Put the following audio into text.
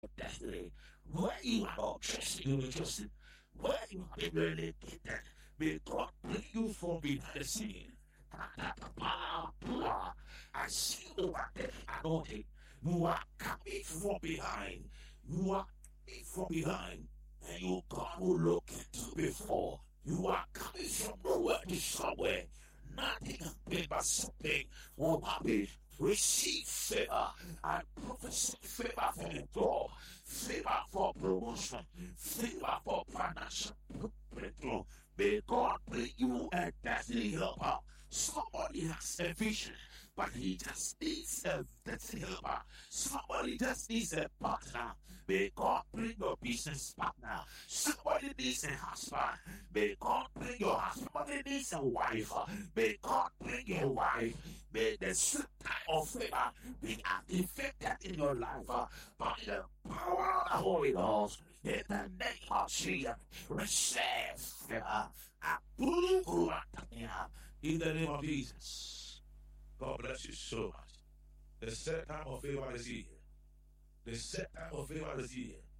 destiny, where you are not trusting you, trusting, where you have been relegated, may God bring you from behind the scene. I see over the anointing. You are coming from behind. You are coming from behind. And you God will look into before. You are coming from nowhere to somewhere. Nothing has been but something will happen. Receive favor. I prophesy favor for the door, favor for promotion, favor for financial breakthrough. May God bring you a destiny helper. Somebody has a vision, but he just needs a destiny helper. Somebody just needs a partner. May God bring your business partner. Somebody needs a husband. May God bring your husband. Somebody needs a wife. May God bring your wife. May the same type of favor be activated in your life by the power of the Holy Ghost. In the name of Jesus, receive favor. In the name of Jesus. God bless you so much. The set time of favor is here. The set time of favor is here.